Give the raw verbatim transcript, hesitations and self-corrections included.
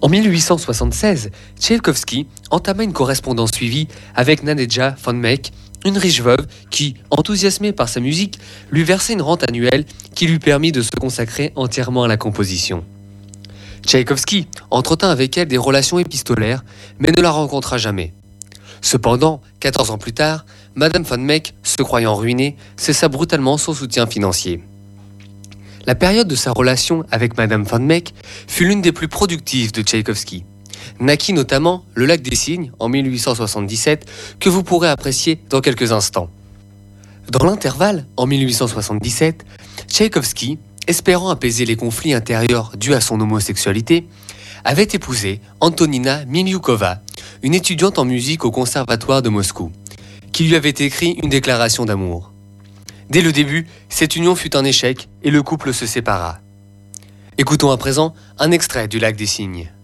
En mille huit cent soixante-seize, Tchaïkovski entama une correspondance suivie avec Nadezhda von Meck, une riche veuve qui, enthousiasmée par sa musique, lui versait une rente annuelle qui lui permit de se consacrer entièrement à la composition. Tchaïkovski entretint avec elle des relations épistolaires, mais ne la rencontra jamais. Cependant, quatorze ans plus tard, Madame von Meck, se croyant ruinée, cessa brutalement son soutien financier. La période de sa relation avec Madame von Meck fut l'une des plus productives de Tchaïkovski. Naquit notamment Le Lac des Cygnes en mille huit cent soixante-dix-sept, que vous pourrez apprécier dans quelques instants. Dans l'intervalle, en mille huit cent soixante-dix-sept, Tchaïkovski, espérant apaiser les conflits intérieurs dus à son homosexualité, avait épousé Antonina Miliukova, une étudiante en musique au Conservatoire de Moscou, qui lui avait écrit une déclaration d'amour. Dès le début, cette union fut un échec et le couple se sépara. Écoutons à présent un extrait du Lac des Cygnes.